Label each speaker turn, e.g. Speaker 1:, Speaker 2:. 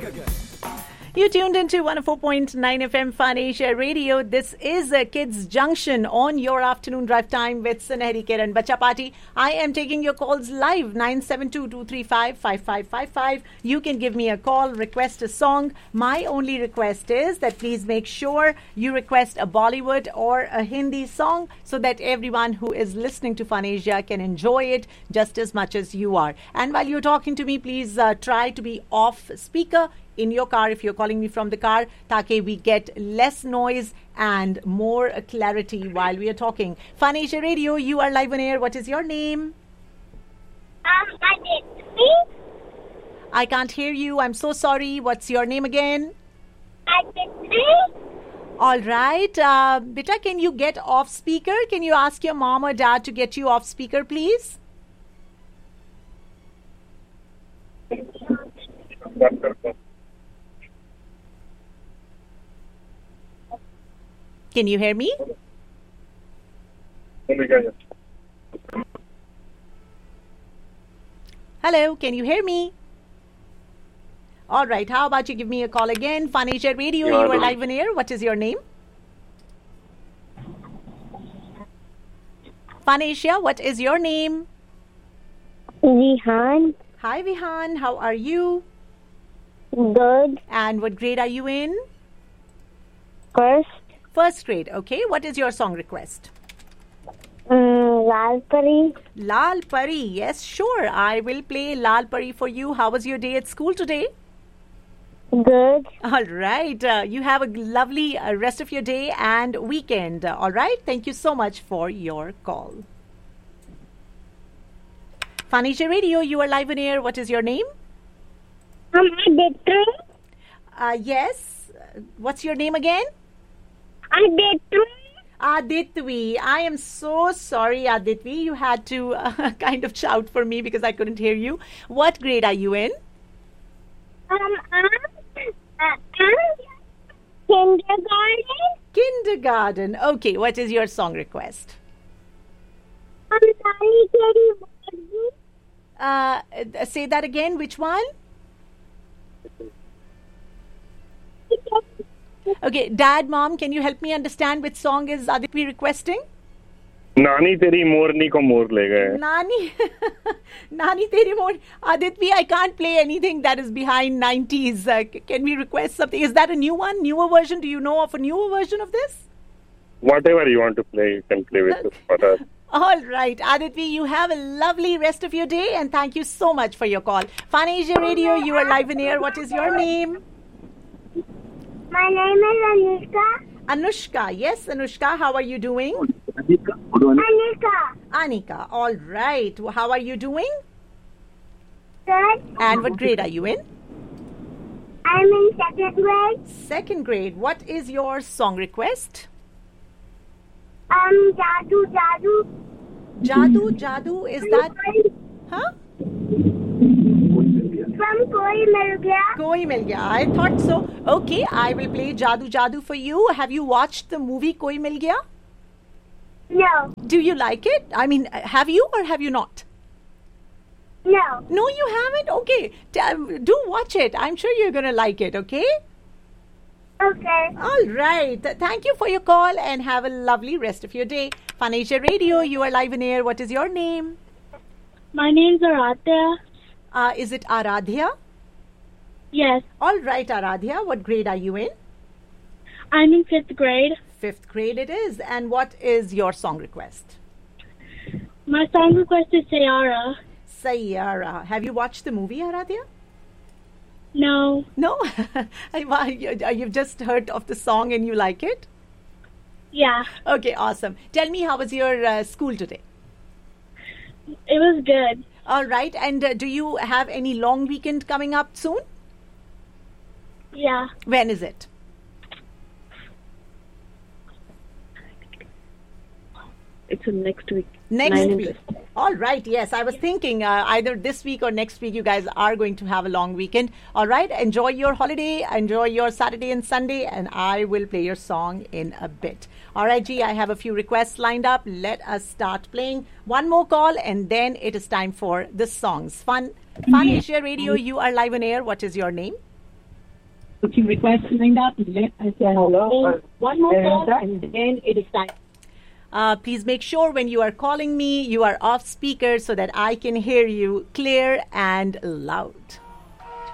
Speaker 1: You tuned into 104.9 FM Fun Asia Radio. This is Kids Junction on your afternoon drive time with Sunehri Kiran Bacha Party. I am taking your calls live, 972-235-5555. You can give me a call, request a song. My only request is that please make sure you request a Bollywood or a Hindi song so that everyone who is listening to Fun Asia can enjoy it just as much as you are. And while you're talking to me, please try to be off speaker in your car if you're calling me from the car, ताकि we get less noise and more clarity while we are talking. Fun Asia Radio, you are live on air. What is your name?
Speaker 2: Aditi.
Speaker 1: I can't hear you. I'm so sorry. What's your name again?
Speaker 2: Aditi.
Speaker 1: All right. Beta, can you get off speaker? Can you ask your mom or dad to get you off speaker, please? Can you hear me? Hello, can you hear me? All right, how about you give me a call again? Fun Asia Radio, you are live on air. What is your name? Fun Asia, what is your name?
Speaker 2: Vihan.
Speaker 1: Hi Vihan, how are you?
Speaker 2: Good.
Speaker 1: And what grade are you in?
Speaker 2: First.
Speaker 1: First grade, okay. What is your song request?
Speaker 2: Lal Pari.
Speaker 1: Lal Pari, yes, sure. I will play Lal Pari for you. How was your day at school today?
Speaker 2: Good.
Speaker 1: All right. You have a lovely rest of your day and weekend. All right. Thank you so much for your call. Fun Asia Radio, you are live on air. What is your name?
Speaker 2: Aditi.
Speaker 1: Yes. What's your name again?
Speaker 2: Aditi.
Speaker 1: Aditvi. I am so sorry, Aditvi. You had to kind of shout for me because I couldn't hear you. What grade are you in?
Speaker 2: Kindergarten.
Speaker 1: Kindergarten. Okay. What is your song request? Say that again. Which one? Okay, Dad, Mom, can you help me understand which song is Aditvi requesting?
Speaker 3: नानी तेरी मोरनी को मोर ले गए.
Speaker 1: Nani, Nani teri more. Aditvi, I can't play anything that is behind 90s. Can we request something? Is that a new one? Newer version? Do you know of a newer version of this?
Speaker 3: Whatever you want to play, you can play with us.
Speaker 1: All right, Aditvi, you have a lovely rest of your day and thank you so much for your call. Fun Asia Radio, you are live in air. What is your name?
Speaker 2: My name is Anushka.
Speaker 1: Anushka. Yes, Anushka, how are you doing?
Speaker 2: Anushka.
Speaker 1: Anika. All right. How are you doing?
Speaker 2: Good.
Speaker 1: And what grade are you in?
Speaker 2: I'm in second grade.
Speaker 1: Second grade. What is your song request?
Speaker 2: Jadoo, Jadoo.
Speaker 1: Jadoo, Jadoo. Is that... Huh?
Speaker 2: From Koi Mil Gaya.
Speaker 1: Koi Mil Gaya. I thought so. Okay, I will play Jadoo, Jadoo for you. Have you watched the movie Koi Mil Gaya?
Speaker 2: No.
Speaker 1: Do you like it? I mean, have you or have you not?
Speaker 2: No.
Speaker 1: No, you haven't? Okay. Do watch it. I'm sure you're going to like it, okay?
Speaker 2: Okay.
Speaker 1: All right. Thank you for your call and have a lovely rest of your day. Fun Asia Radio, you are live in air. What is your name?
Speaker 2: My name's Aradhya.
Speaker 1: Is it Aradhya?
Speaker 2: Yes.
Speaker 1: All right, Aradhya. What grade are you in?
Speaker 2: I'm in fifth grade.
Speaker 1: Fifth grade it is. And what is your song request?
Speaker 2: My song request is Sayara.
Speaker 1: Sayara. Have you watched the movie, Aradhya?
Speaker 2: No.
Speaker 1: No? You've just heard of the song and you like it?
Speaker 2: Yeah.
Speaker 1: Okay, awesome. Tell me, how was your school today?
Speaker 2: It was good.
Speaker 1: All right. And do you have any long weekend coming up soon?
Speaker 2: Yeah.
Speaker 1: When is it?
Speaker 4: It's next week.
Speaker 1: Next week. All right. Yes, I was thinking either this week or next week you guys are going to have a long weekend. All right. Enjoy your holiday. Enjoy your Saturday and Sunday. And I will play your song in a bit. All right, G, I have a few requests lined up. Let us start playing. One more call and then it is time for the songs. Fun Asia Radio, you are live on air. What is your name?
Speaker 5: booking request lined up. Let us say hello. One more call and then it is time.
Speaker 1: Please make sure when you are calling me, you are off speaker so that I can hear you clear and loud.